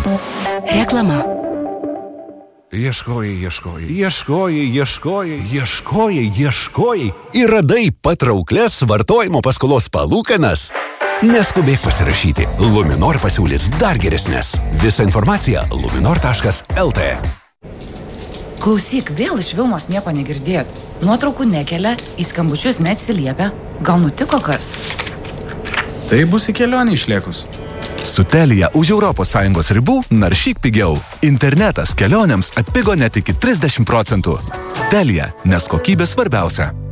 Reklama. Ieškojai ir radai patrauklias vartojimo paskolos palūkanas? Neskubėk pasirašyti. Luminor pasiūlys dar geresnės. Visa informacija luminor.lt. Klausyk, vėl iš Vilmos nieko negirdėt. Nuotraukų nekelia, į skambučius neatsiliepia. Gal nutiko kas? Tai bus į kelionį išlėkus. Su Telia už ES ribų naršyk pigiau. Internetas kelionėms atpigo net iki 30%. Telia, nes kokybė svarbiausia.